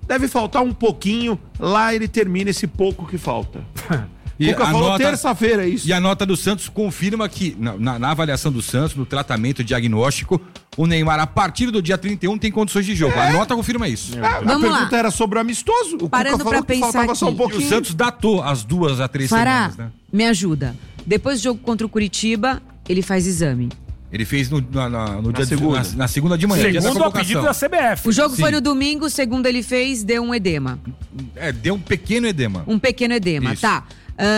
deve faltar um pouquinho, lá ele termina esse pouco que falta. E Cuca falou terça-feira, é isso. E a nota do Santos confirma que, na avaliação do Santos, no tratamento diagnóstico, o Neymar, a partir do dia 31, tem condições de jogo. A nota confirma isso. A pergunta era sobre o amistoso. O Parando Cuca falou pra que pensar faltava só um aqui. pouquinho. E o Santos datou as 2 a 3 Fará, semanas, né? me ajuda. Depois do jogo contra o Curitiba, ele faz exame. Ele fez no dia segunda. na segunda de manhã. dia da Segundo a pedido da CBF. O jogo Sim. foi no domingo, segundo ele fez, deu um edema. Deu um pequeno edema. Um pequeno edema, Isso. tá.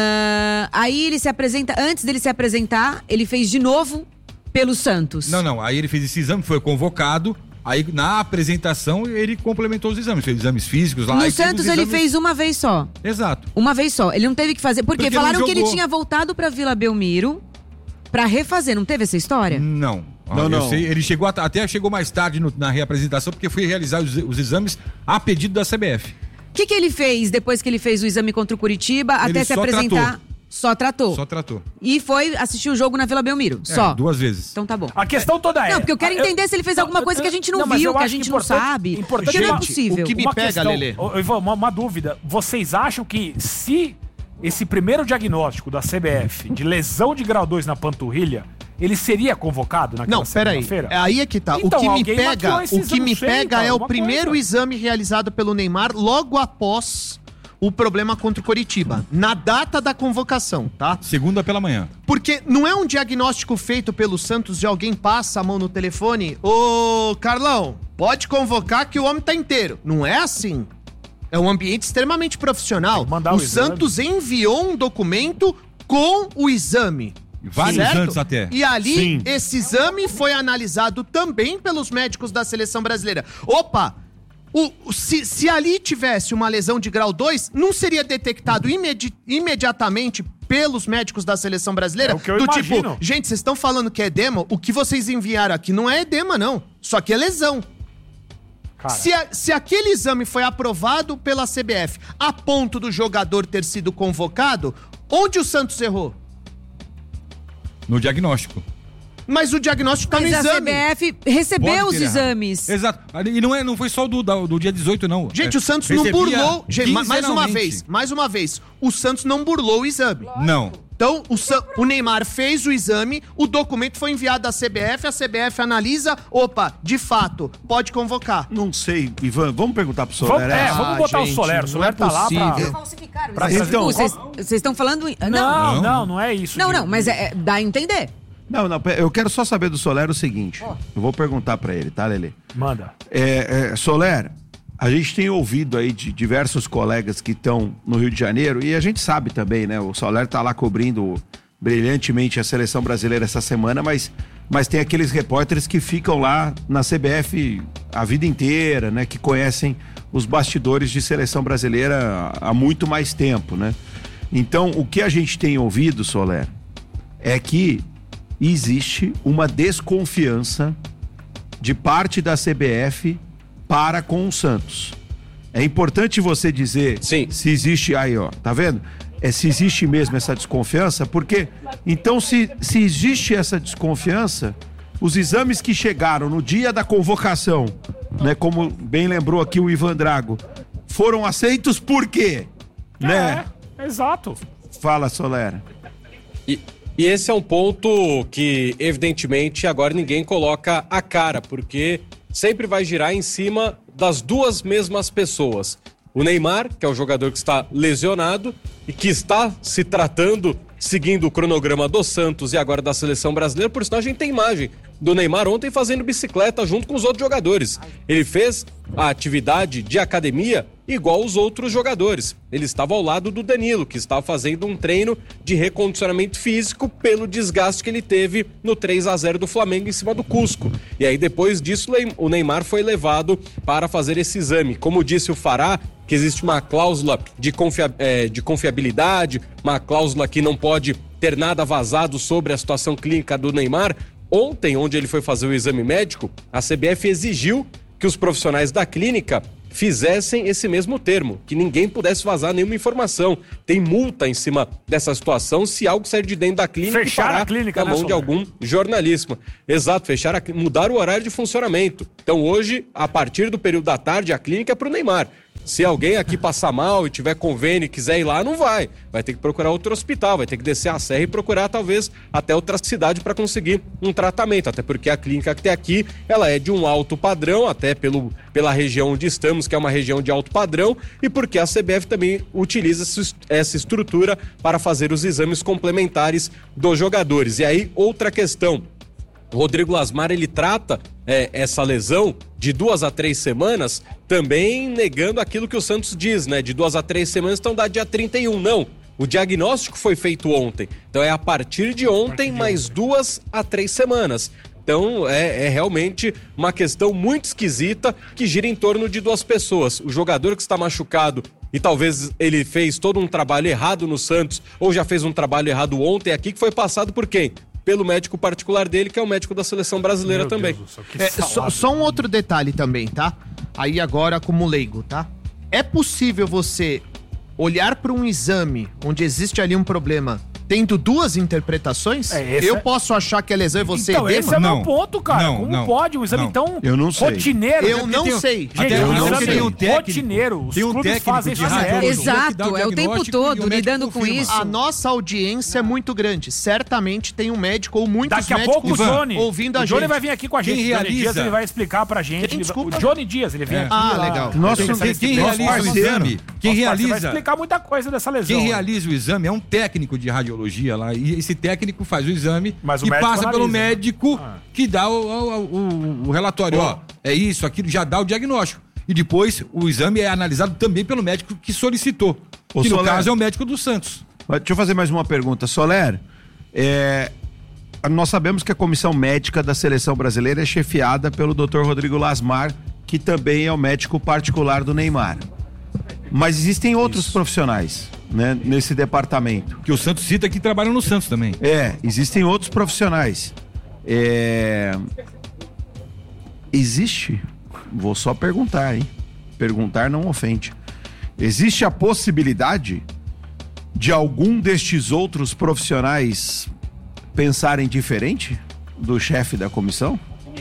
Aí ele se apresenta, antes dele se apresentar, ele fez de novo pelo Santos. Não. Aí ele fez esse exame, foi convocado. Aí na apresentação ele complementou os exames. Fez exames físicos lá. No Santos ele fez uma vez só. Exato. Uma vez só. Ele não teve que fazer. Porque Porque falaram não que ele jogou. tinha voltado pra Vila Belmiro pra refazer. Não teve essa história? Não. Não. Eu sei, ele chegou até chegou mais tarde na reapresentação, porque foi realizar os exames a pedido da CBF. O que ele fez depois que ele fez o exame contra o Curitiba até se só apresentar? tratou. Só tratou. Só tratou. E foi assistir o jogo na Vila Belmiro. Só. 2 vezes. Então tá bom. A questão toda é... Não, porque eu quero entender se ele fez alguma coisa que a gente não mas viu, eu que a acho gente não sabe. importante, Porque não é gente, possível. o que me Uma pega, questão, Lelê. Ivan, uma dúvida. Vocês acham que se esse primeiro diagnóstico da CBF de lesão de grau 2 na panturrilha, ele seria convocado naquela Não, peraí. segunda-feira? Aí é que tá. Então, o que me alguém pega, maquiou esse o que exame, me não sei, pega cara, é o alguma primeiro coisa. exame realizado pelo Neymar logo após o problema contra o Coritiba, na data da convocação, tá? Segunda pela manhã. Porque não é um diagnóstico feito pelo Santos de alguém passa a mão no telefone, ô Carlão, pode convocar que o homem tá inteiro. Não é assim. É um ambiente extremamente profissional. Mandar O o exame. Santos enviou um documento com o exame. Vários Certo? antes até. E ali, Sim. esse exame foi analisado também pelos médicos da seleção brasileira. Opa! Se ali tivesse uma lesão de grau 2, não seria detectado imediatamente pelos médicos da seleção brasileira? É o que eu do imagino. tipo, gente, vocês estão falando que é edema? O que vocês enviaram aqui não é edema, não. Só que é lesão. Cara, Se aquele exame foi aprovado pela CBF a ponto do jogador ter sido convocado, onde o Santos errou? No diagnóstico. Mas o diagnóstico tá no Mas a exame. CBF recebeu Pode os ter errado. exames. Exato. E não foi só do dia 18, não. Gente, o Santos não Recebia burlou. Gente, mais uma quinzenalmente. vez. O Santos não burlou o exame. Não. Então, o Neymar fez o exame, o documento foi enviado à CBF, a CBF analisa, opa, de fato, pode convocar. Não sei, Ivan, vamos perguntar pro Soler. vamos botar gente, o Solero. O não Solero é tá lá pra... possível. Falsificaram. Pra Vocês- então, vocês estão falando... Não é isso. Não, mas dá a entender. Não, eu quero só saber do Soler o seguinte. Eu vou perguntar pra ele, tá, Lelê? Manda. Soler, a gente tem ouvido aí de diversos colegas que estão no Rio de Janeiro, e a gente sabe também, né? O Soler tá lá cobrindo brilhantemente a seleção brasileira essa semana, mas tem aqueles repórteres que ficam lá na CBF a vida inteira, né? Que conhecem os bastidores de seleção brasileira há muito mais tempo, né? Então, o que a gente tem ouvido, Soler, é que existe uma desconfiança de parte da CBF para com o Santos. É importante você dizer Sim. se existe aí, ó, tá vendo? Se existe mesmo essa desconfiança, porque então se existe essa desconfiança, os exames que chegaram no dia da convocação, né, como bem lembrou aqui o Ivan Drago, foram aceitos por quê? Né? Exato. Fala, Solera. E esse é um ponto que, evidentemente, agora ninguém coloca a cara, porque sempre vai girar em cima das duas mesmas pessoas. O Neymar, que é o jogador que está lesionado e que está se tratando, seguindo o cronograma do Santos e agora da seleção brasileira. Por sinal, a gente tem imagem do Neymar ontem fazendo bicicleta junto com os outros jogadores. Ele fez a atividade de academia igual os outros jogadores. Ele estava ao lado do Danilo, que estava fazendo um treino de recondicionamento físico pelo desgaste que ele teve no 3-0 do Flamengo em cima do Cusco. E aí, depois disso, o Neymar foi levado para fazer esse exame. Como disse o Fará, que existe uma cláusula de confiabilidade, uma cláusula que não pode ter nada vazado sobre a situação clínica do Neymar. Ontem, onde ele foi fazer o exame médico, a CBF exigiu que os profissionais da clínica fizessem esse mesmo termo, que ninguém pudesse vazar nenhuma informação. Tem multa em cima dessa situação se algo sair de dentro da clínica Fechar e parar a clínica, na né, mão de Sombra? algum jornalista. Exato, mudar o horário de funcionamento. Então hoje, a partir do período da tarde, a clínica é para o Neymar. Se alguém aqui passar mal e tiver convênio e quiser ir lá, não vai. Vai ter que procurar outro hospital, vai ter que descer a serra e procurar talvez até outra cidade para conseguir um tratamento. Até porque a clínica que tem aqui, ela é de um alto padrão, até pela região onde estamos, que é uma região de alto padrão, e porque a CBF também utiliza essa estrutura para fazer os exames complementares dos jogadores. E aí, outra questão. O Rodrigo Lasmar, ele trata essa lesão de 2 a 3 semanas, também negando aquilo que o Santos diz, né? De 2 a 3 semanas, então dá dia 31. Não, o diagnóstico foi feito ontem. Então é a partir de ontem, mais 2 a 3 semanas. Então é realmente uma questão muito esquisita que gira em torno de 2 pessoas. O jogador que está machucado e talvez ele fez todo um trabalho errado no Santos ou já fez um trabalho errado ontem aqui, que foi passado por quem? Pelo médico particular dele, que é o médico da seleção brasileira também. Só um outro detalhe também, tá? Aí agora como leigo, tá? É possível você olhar para um exame onde existe ali um problema tendo 2 interpretações? Eu posso achar que a lesão é você então, edema? Esse é o meu ponto, cara. Como pode um exame tão eu não sei. rotineiro? Eu não sei. Gente, Até um porque exame tem um técnico, rotineiro. Os tem um clubes técnico fazem de isso radiologia. direto. Exato, é o tempo diagnóstico e todo o médico lidando com confirma. isso. A nossa audiência é muito grande. Certamente tem um médico ou muitos Daqui a médicos pouco o Johnny, ouvindo a o Johnny gente. vai vir aqui com a gente. Quem O Johnny realiza- Dias, ele vai explicar pra gente. Quem, desculpa? O Johnny Dias, ele vem aqui. Ah, lá. legal. Nosso- Quem realiza o parceiro. exame, quem Nosso parceiro vai realiza... explicar muita coisa dessa lesão. Quem né? realiza o exame é um técnico de radiologia lá, e esse técnico faz o exame Mas o e médico passa pelo analisa, né? médico que dá o relatório, ó, é isso, aquilo, já dá o diagnóstico. E depois o exame é analisado também pelo médico que solicitou, Ô, que no Soler. caso é o médico do Santos. Deixa eu fazer mais uma pergunta. Soler, nós sabemos que a comissão médica da seleção brasileira é chefiada pelo Dr. Rodrigo Lasmar, que também é o médico particular do Neymar. Mas existem outros profissionais, né, nesse departamento. Que o Santos cita que trabalham no Santos também. Existem outros profissionais. Existe? Vou só perguntar, hein? Perguntar não ofende. Existe a possibilidade de algum destes outros profissionais pensarem diferente do chefe da comissão?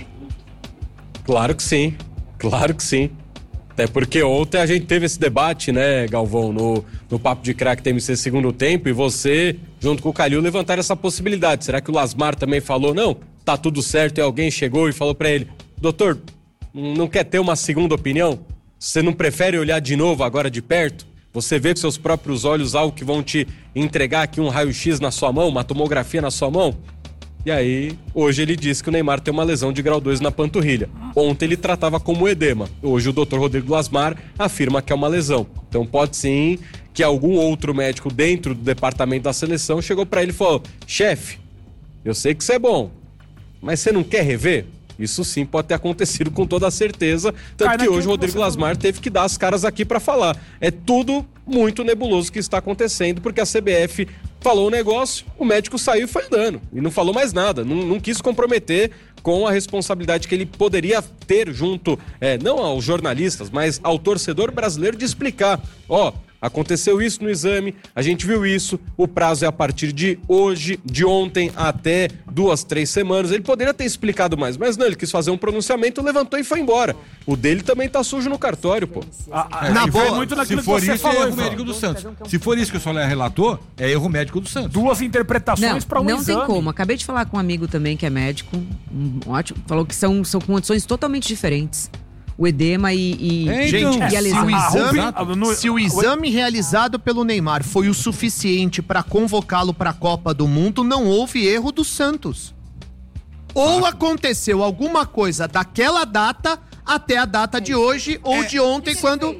Claro que sim, claro que sim. Até porque ontem a gente teve esse debate, né, Galvão, no Papo de Craque TMC segundo tempo, e você, junto com o Calil, levantaram essa possibilidade. Será que o Lasmar também falou, não, tá tudo certo, e alguém chegou e falou pra ele, doutor, não quer ter uma segunda opinião? Você não prefere olhar de novo agora de perto? Você vê com seus próprios olhos algo que vão te entregar aqui um raio-x na sua mão, uma tomografia na sua mão? E aí, hoje ele disse que o Neymar tem uma lesão de grau 2 na panturrilha. Ontem ele tratava como edema. Hoje o Dr. Rodrigo Lasmar afirma que é uma lesão. Então pode sim que algum outro médico dentro do departamento da seleção chegou pra ele e falou, chefe, eu sei que isso é bom, mas você não quer rever? Isso sim pode ter acontecido com toda certeza, tanto que hoje o Rodrigo Lasmar teve que dar as caras aqui pra falar. É tudo muito nebuloso que está acontecendo, porque a CBF falou o negócio, o médico saiu e foi andando, e não falou mais nada, não quis comprometer com a responsabilidade que ele poderia ter junto, não aos jornalistas, mas ao torcedor brasileiro de explicar, aconteceu isso no exame, a gente viu isso, o prazo é a partir de hoje, de ontem até 2, 3 semanas. Ele poderia ter explicado mais, mas não, ele quis fazer um pronunciamento, levantou e foi embora. O dele também tá sujo no cartório, pô. Na boa, muito Se naquilo que for você isso, falou, é erro Ivan. médico do Santos. Se for isso que o Soler relatou, é erro médico do Santos. 2 interpretações pra um não exame. tem como. Acabei de falar com um amigo também que é médico, ótimo, falou que são condições totalmente diferentes. O edema e Gente, e a lesão. se o exame realizado pelo Neymar foi o suficiente para convocá-lo para a Copa do Mundo, não houve erro do Santos. Ou aconteceu alguma coisa daquela data até a data de hoje ou de ontem, quando...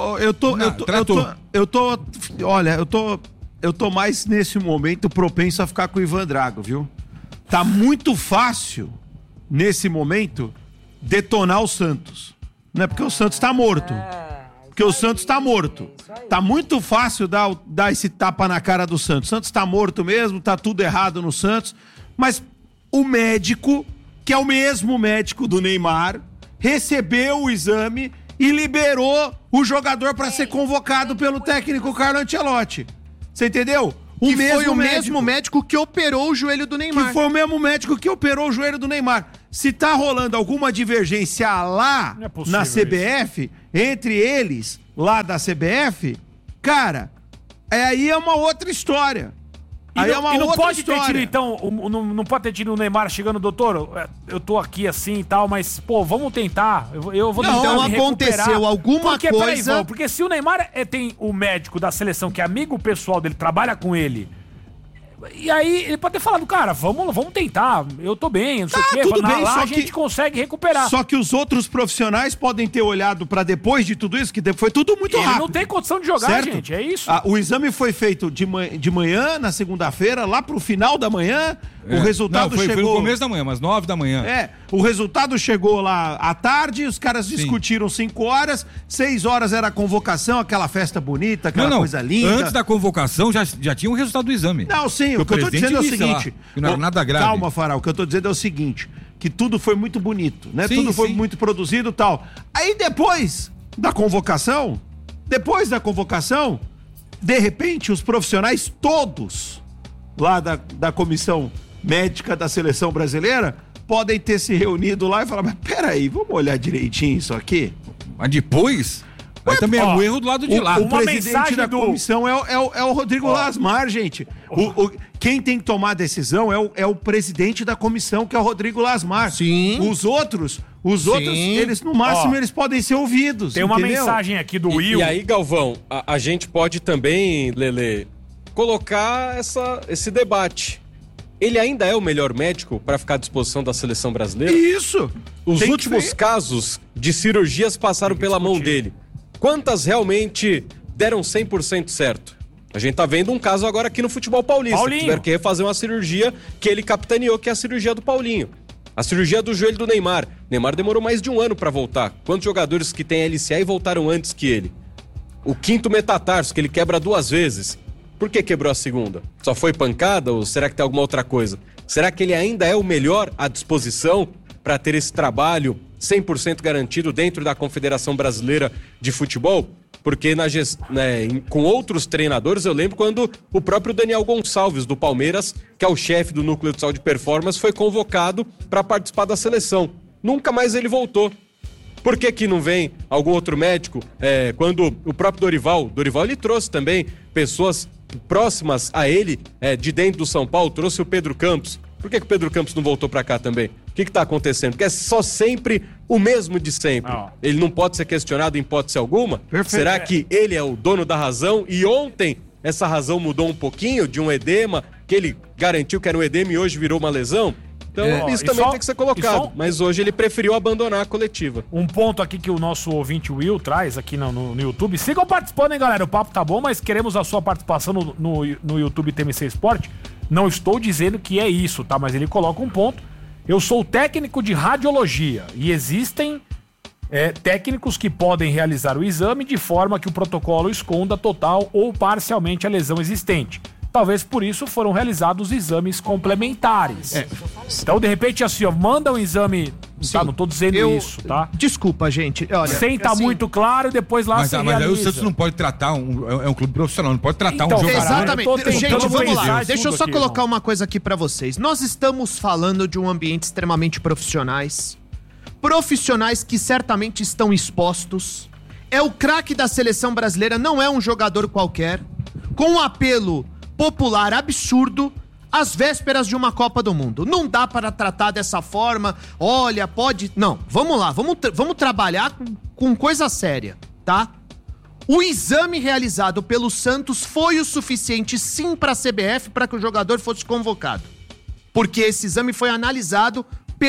Eu tô mais nesse momento propenso a ficar com o Ivan Drago, viu? Tá muito fácil, nesse momento, detonar o Santos. Não é porque o Santos tá morto. Porque o Santos tá morto. Tá muito fácil dar esse tapa na cara do Santos. O Santos tá morto mesmo, tá tudo errado no Santos. Mas o médico, que é o mesmo médico do Neymar, recebeu o exame e liberou o jogador para ser convocado pelo técnico Carlo Ancelotti. Você entendeu? Que foi o mesmo médico que operou o joelho do Neymar. Que foi o mesmo médico que operou o joelho do Neymar. Se tá rolando alguma divergência lá Não é possível na CBF, entre eles, lá da CBF, cara, aí é uma outra história. Aí é uma não outra pode história. ter tido, então, não pode ter tido o Neymar chegando, doutor, eu tô aqui assim e tal, mas, pô, vamos tentar. Eu vou tentar Então me aconteceu recuperar. alguma Peraí, coisa... Vô, porque se o Neymar tem o médico da seleção, que é amigo pessoal dele, trabalha com ele, e aí ele pode ter falado, cara, vamos tentar, eu tô bem, não sei o quê. Tudo bem, lá só a gente consegue recuperar. Só que os outros profissionais podem ter olhado pra depois de tudo isso, que foi tudo muito Ele rápido. não tem condição de jogar, certo? gente, é isso. O exame foi feito de manhã, na segunda-feira, lá pro final da manhã, o resultado foi chegou... no começo da manhã, umas 9 da manhã. O resultado chegou lá à tarde, os caras discutiram 5 horas, 6 horas era a convocação, aquela festa bonita, aquela coisa linda. Antes da convocação já tinha o resultado do exame. Não, sim, o que eu tô dizendo é o seguinte... que não era nada grave. Calma, Farol, o que eu tô dizendo é o seguinte, que tudo foi muito bonito, né? Sim, Tudo foi sim. muito produzido e tal. Aí depois da convocação, de repente, os profissionais todos lá da comissão médica da seleção brasileira podem ter se reunido lá e falar, mas peraí, vamos olhar direitinho isso aqui? Mas depois... Aí também é um erro do lado de lá. O presidente da comissão é o Rodrigo Lasmar, gente. Quem tem que tomar a decisão é o presidente da comissão, que é o Rodrigo Lasmar. Sim. Os outros, eles no máximo eles podem ser ouvidos. Tem uma entendeu? mensagem aqui do Will. E aí, Galvão, a gente pode também, Lelê, colocar esse debate. Ele ainda é o melhor médico para ficar à disposição da seleção brasileira? Isso. Os Tem que últimos ver. casos de cirurgias passaram pela mão dele. Quantas realmente deram 100% certo? A gente tá vendo um caso agora aqui no futebol paulista. Paulinho. Tiveram que refazer uma cirurgia que ele capitaneou, que é a cirurgia do Paulinho. A cirurgia do joelho do Neymar. Neymar demorou mais de 1 ano pra voltar. Quantos jogadores que têm LCA e voltaram antes que ele? O 5º metatarso, que ele quebra 2 vezes. Por que quebrou a segunda? Só foi pancada ou será que tem alguma outra coisa? Será que ele ainda é o melhor à disposição para ter esse trabalho 100% garantido dentro da Confederação Brasileira de Futebol? Porque com outros treinadores, eu lembro quando o próprio Daniel Gonçalves, do Palmeiras, que é o chefe do Núcleo de Saúde e Performance, foi convocado para participar da seleção. Nunca mais ele voltou. Por que não vem algum outro médico? Quando o próprio Dorival ele trouxe também pessoas próximas a ele, de dentro do São Paulo, trouxe o Pedro Campos. Por que o Pedro Campos não voltou pra cá também? O que tá acontecendo? Porque é só sempre o mesmo de sempre. Ele não pode ser questionado em hipótese alguma? Perfeito. Será que ele é o dono da razão? E ontem essa razão mudou um pouquinho de um edema, que ele garantiu que era um edema e hoje virou uma lesão? Então isso também tem que ser colocado. Mas hoje ele preferiu abandonar a coletiva. Um ponto aqui que o nosso ouvinte Will traz aqui no YouTube. Sigam participando, hein, galera? O papo tá bom, mas queremos a sua participação no YouTube TMC Esporte. Não estou dizendo que é isso, tá? Mas ele coloca um ponto. Eu sou técnico de radiologia e existem técnicos que podem realizar o exame de forma que o protocolo esconda total ou parcialmente a lesão existente. Talvez por isso foram realizados exames complementares. Então, de repente, assim, manda um exame... Sim, tá, não tô dizendo isso, tá? Desculpa, gente. Olha, Sem tá muito claro, depois lá Mas aí o Santos não pode tratar é um clube profissional, não pode tratar Então, um jogador. Exatamente. eu tô tentando Gente, vamos lá. pensar Deixa eu tudo só aqui, colocar irmão. uma coisa aqui pra vocês. Nós estamos falando de um ambiente extremamente profissionais que certamente estão expostos. É o craque da seleção brasileira, não é um jogador qualquer, com um apelo popular absurdo às vésperas de uma Copa do Mundo. Não dá para tratar dessa forma, olha, pode... Não, vamos lá, vamos trabalhar com coisa séria, tá? O exame realizado pelo Santos foi o suficiente sim para a CBF para que o jogador fosse convocado. Porque esse exame foi analisado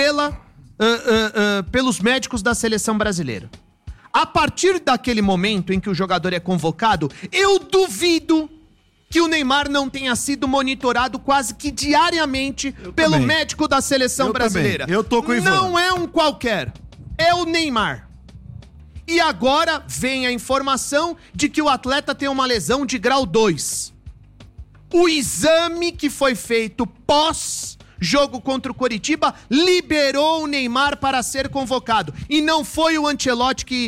pelos médicos da seleção brasileira. A partir daquele momento em que o jogador é convocado, eu duvido que o Neymar não tenha sido monitorado quase que diariamente pelo médico da seleção brasileira. Eu tô com o Ivan. Não é um qualquer, é o Neymar. E agora vem a informação de que o atleta tem uma lesão de grau 2. O exame que foi feito pós-jogo contra o Coritiba liberou o Neymar para ser convocado. E não foi o Ancelotti que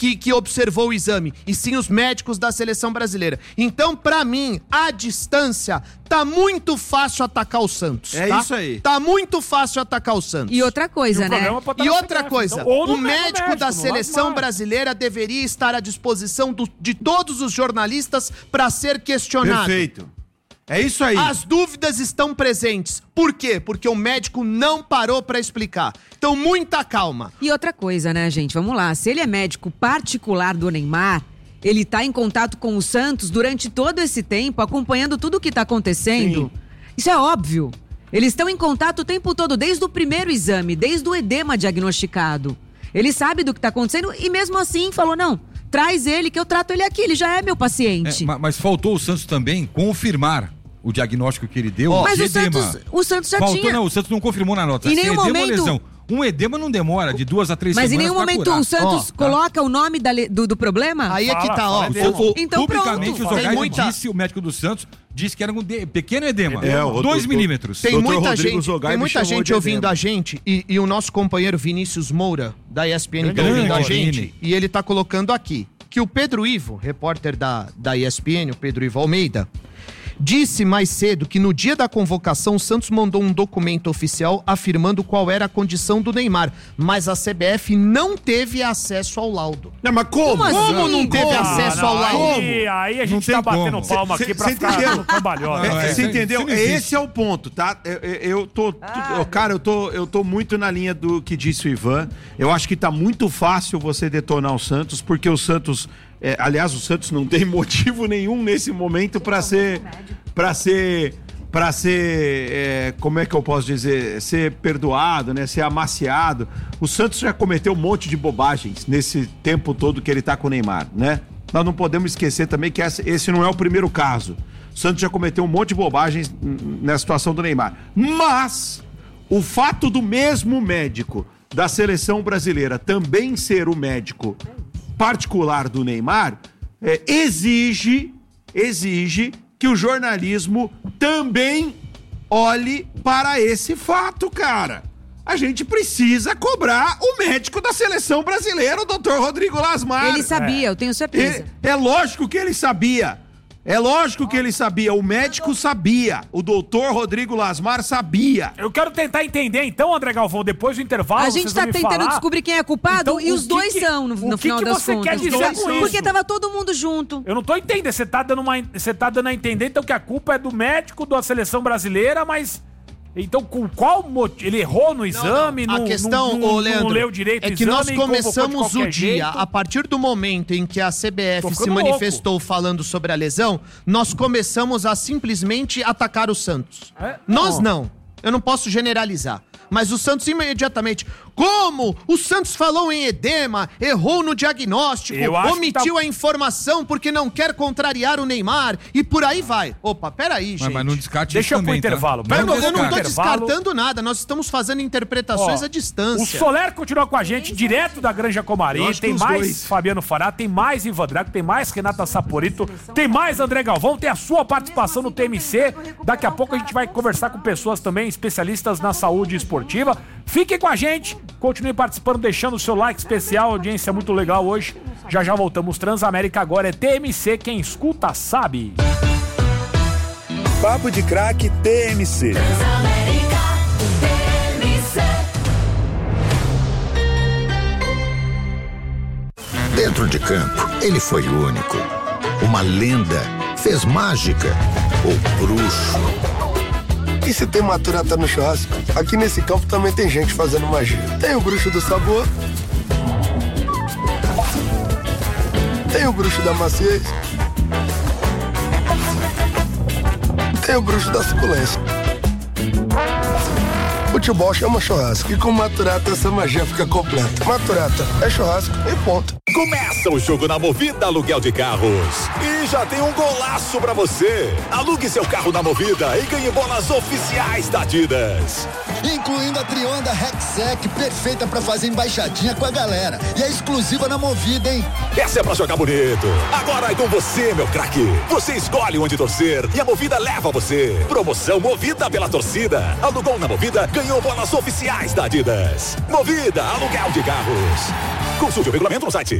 que observou o exame, e sim os médicos da seleção brasileira. Então, pra mim, à distância, tá muito fácil atacar o Santos. É tá? isso aí. Tá muito fácil atacar o Santos. E outra coisa, né? E outra coisa, ou no o médico da no seleção Lasmar. brasileira deveria estar à disposição de todos os jornalistas para ser questionado. Perfeito. É isso aí. As dúvidas estão presentes. Por quê? Porque o médico não parou para explicar. Então, muita calma. E outra coisa, né, gente? Vamos lá. Se ele é médico particular do Neymar, ele tá em contato com o Santos durante todo esse tempo, acompanhando tudo o que tá acontecendo. Sim. Isso é óbvio. Eles estão em contato o tempo todo, desde o primeiro exame, desde o edema diagnosticado. Ele sabe do que tá acontecendo e mesmo assim falou, não, traz ele que eu trato ele aqui, ele já é meu paciente. Mas faltou o Santos também confirmar o diagnóstico que ele deu. Mas de o edema. Santos já Faltou, tinha... não, o Santos não confirmou na nota. Em Se nenhum edema ou momento- lesão. Um edema não demora de 2 a 3 Mas semanas em nenhum pra momento curar. o Santos coloca o nome do problema? Aí é que tá, ó. Então Publicamente, pronto. o Zogai muita- disse, o médico do Santos, disse que era um pequeno edema. É, o 2 doutor- milímetros. Tem Dr. muita Rodrigo gente, Zogai tem me muita chamou gente de ouvindo edema. a gente e o nosso companheiro Vinícius Moura, da ESPN, tá Grande ouvindo a Vini. gente. E ele tá colocando aqui que o Pedro Ivo, repórter da ESPN, o Pedro Ivo Almeida, disse mais cedo que no dia da convocação o Santos mandou um documento oficial afirmando qual era a condição do Neymar, mas a CBF não teve acesso ao laudo. Não, mas como? Como assim? Como não teve Como? acesso ao laudo? Aí a Não gente tem tá batendo como. palma aqui pra Cê ficar entendeu? no cambalhota. Não, Você isso entendeu? não existe. Esse é o ponto, tá? Eu tô. Cara, eu tô muito na linha do que disse o Ivan. Eu acho que tá muito fácil você detonar o Santos, porque o Santos. Aliás, o Santos não tem motivo nenhum nesse momento pra ser. Como é que eu posso dizer? Ser perdoado, né? Ser amaciado. O Santos já cometeu um monte de bobagens nesse tempo todo que ele tá com o Neymar, né? Nós não podemos esquecer também que esse não é o primeiro caso. O Santos já cometeu um monte de bobagens na situação do Neymar. Mas o fato do mesmo médico da seleção brasileira também ser o médico particular do Neymar exige que o jornalismo também olhe para esse fato, cara. A gente precisa cobrar o médico da seleção brasileira, o Dr. Rodrigo Lasmar. Ele sabia, eu tenho certeza. É lógico que ele sabia. É lógico que ele sabia. O médico sabia. O doutor Rodrigo Lasmar sabia. Eu quero tentar entender então, André Galvão, depois do intervalo. A gente vocês vão tá me tentando falar. descobrir quem é culpado Então, e o os que dois que- são, no o que final que das você contas. quer dizer Os dois- com Porque isso? tava todo mundo junto. Eu não tô entendendo. Você tá dando a entender então que a culpa é do médico da seleção brasileira, mas. Então, com qual motivo? Ele errou no exame? A questão, ô Leandro, não leu direito o é que exame nós e convocou de começamos o qualquer dia, jeito? a partir do momento em que a Tô CBF se ficando manifestou falando sobre a lesão, nós começamos a simplesmente atacar o Santos. É? Nós não. Eu não posso generalizar. Mas o Santos imediatamente, como? O Santos falou em edema, errou no diagnóstico, Eu acho omitiu que tá- a informação porque não quer contrariar o Neymar e por aí vai. Opa, peraí, gente. Mas não descarte Deixa isso eu pro também, tá? intervalo. Pera, Eu não tô Intervalo. descartando nada, nós estamos fazendo interpretações Ó, à distância. O Soler continua com a gente, direto da Granja Comari. Eu acho que Tem os mais dois. Fabiano Fará, tem mais Ivan Drago, tem mais Renata Saporito, tem mais André Galvão, tem a sua participação no TMC. Daqui a pouco a gente vai conversar com pessoas também especialistas na saúde esportiva. Fiquem com a gente, continue participando, deixando o seu like especial, audiência muito legal hoje. Já já voltamos. Transamérica agora é TMC, quem escuta sabe. Papo de Craque TMC. Dentro de campo, ele foi único. Uma lenda, fez mágica, o bruxo. E se tem maturata no churrasco, aqui nesse campo também tem gente fazendo magia. Tem o bruxo do sabor, tem o bruxo da maciez, tem o bruxo da suculência. Futebol chama churrasco e com maturata essa magia fica completa. Maturata é churrasco e ponto. Começa o jogo na Movida Aluguel de Carros. E já tem um golaço pra você. Alugue seu carro na Movida e ganhe bolas oficiais da Adidas. Incluindo a Trionda Rexec, perfeita pra fazer embaixadinha com a galera. E é exclusiva na Movida, hein? Essa é pra jogar bonito. Agora é com você, meu craque. Você escolhe onde torcer e a Movida leva você. Promoção Movida pela torcida. Alugou na Movida, ganhou bolas oficiais da Adidas. Movida Aluguel de Carros. Consulte o regulamento no site.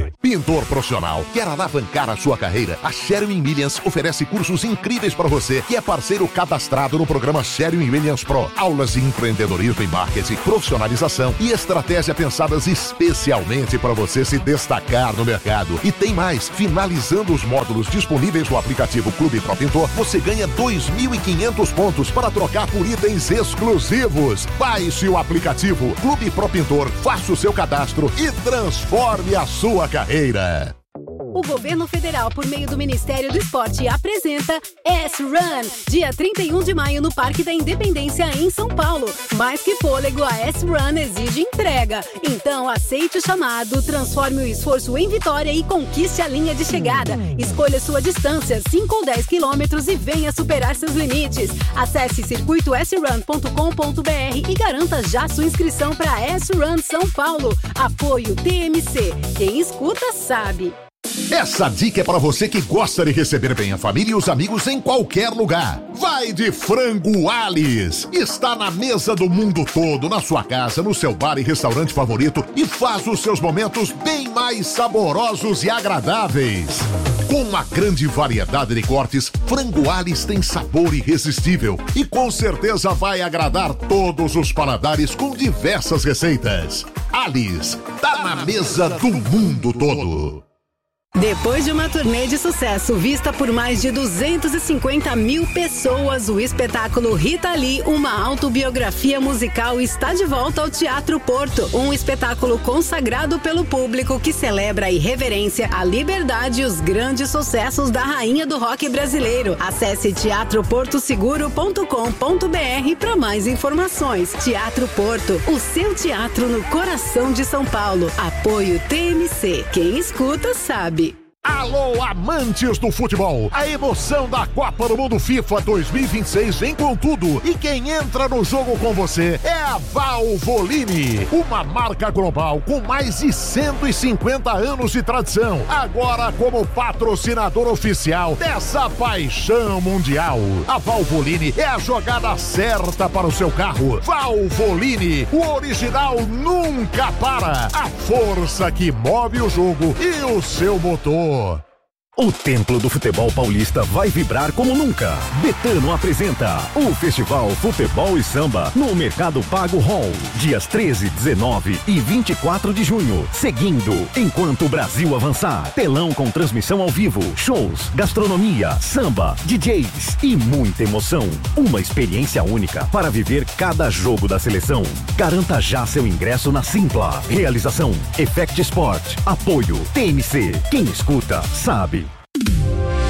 você. Pintor profissional, quer alavancar a sua carreira? A Sherwin-Williams oferece cursos incríveis para você, que é parceiro cadastrado no programa Sherwin-Williams Pro. Aulas de empreendedorismo e marketing, profissionalização e estratégia pensadas especialmente para você se destacar no mercado. E tem mais, finalizando os módulos disponíveis no aplicativo Clube Pro Pintor, você ganha 2.500 pontos para trocar por itens exclusivos. Baixe o aplicativo Clube Pro Pintor, faça o seu cadastro e transforme a sua carreira. O governo federal, por meio do Ministério do Esporte, apresenta S-Run, dia 31 de maio no Parque da Independência, em São Paulo. Mais que fôlego, a S-Run exige entrega. Então, aceite o chamado, transforme o esforço em vitória e conquiste a linha de chegada. Escolha sua distância, 5 ou 10 quilômetros, e venha superar seus limites. Acesse circuitosrun.com.br e garanta já sua inscrição para S-Run São Paulo. Apoio TMC. Quem escuta sabe. Essa dica é para você que gosta de receber bem a família e os amigos em qualquer lugar. Vai de Frango Alice. Está na mesa do mundo todo, na sua casa, no seu bar e restaurante favorito, e faz os seus momentos bem mais saborosos e agradáveis. Com uma grande variedade de cortes, Frango Alice tem sabor irresistível e com certeza vai agradar todos os paladares com diversas receitas. Alice, tá na mesa do mundo todo. Depois de uma turnê de sucesso vista por mais de 250 mil pessoas, o espetáculo Rita Lee, uma autobiografia musical, está de volta ao Teatro Porto. Um espetáculo consagrado pelo público que celebra a irreverência, a liberdade e os grandes sucessos da rainha do rock brasileiro. Acesse teatroportoseguro.com.br para mais informações. Teatro Porto, o seu teatro no coração de São Paulo. Apoio TMC. Quem escuta sabe. Alô, amantes do futebol! A emoção da Copa do Mundo FIFA 2026 vem com tudo. E quem entra no jogo com você é a Valvoline, uma marca global com mais de 150 anos de tradição. Agora como patrocinador oficial dessa paixão mundial. A Valvoline é a jogada certa para o seu carro. Valvoline, o original nunca para. A força que move o jogo e o seu motor. O Templo do Futebol Paulista vai vibrar como nunca. Betano apresenta o Festival Futebol e Samba no Mercado Pago Hall, dias 13, 19 e 24 de junho. Seguindo, enquanto o Brasil avançar, telão com transmissão ao vivo, shows, gastronomia, samba, DJs e muita emoção. Uma experiência única para viver cada jogo da seleção. Garanta já seu ingresso na Simpla. Realização Effect Sport. Apoio TMC. Quem escuta sabe.